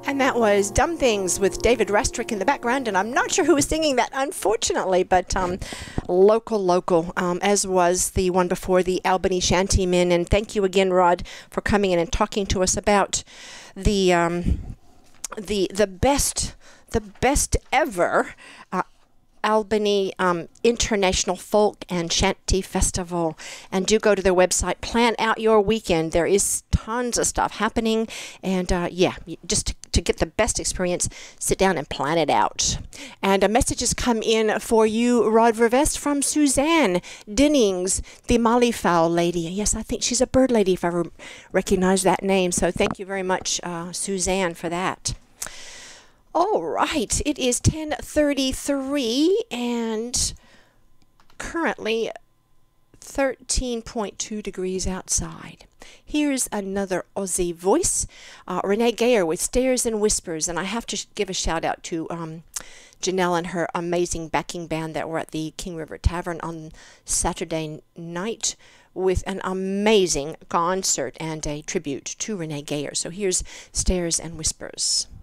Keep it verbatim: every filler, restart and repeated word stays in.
And that was Dumb Things with David Rastrick in the background, and I'm not sure who was singing that, unfortunately, but um, local, local, um, as was the one before, the Albany Shantymen. And thank you again, Rod, for coming in and talking to us about the um, the the best the best ever uh, Albany um, International Folk and Shanty Festival. And do go to their website, plan out your weekend. There is tons of stuff happening, and uh, yeah, just to, to get the best experience, sit down and plan it out. And a message has come in for you, Rod Vervest, from Suzanne Dinnings, the Mollyfowl lady. Yes, I think she's a bird lady, if I re- recognize that name. So thank you very much, uh, Suzanne, for that. All right, it is ten thirty-three and currently thirteen point two degrees outside. Here's another Aussie voice, uh, Renee Gayer with Stairs and Whispers. And I have to sh- give a shout out to um, Janelle and her amazing backing band that were at the King River Tavern on Saturday night with an amazing concert and a tribute to Renee Gayer. So here's Stairs and Whispers.